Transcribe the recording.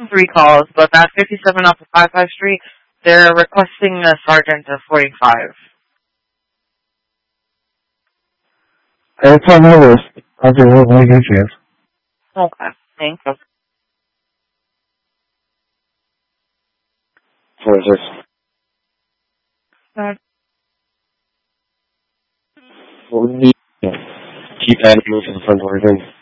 3 calls, but at 57 off of 55 Street, they're requesting a sergeant of 45. It's on my list. I'll do it when I get a chance. Okay, thank you. 46. What would you keep adding me to the front door thing?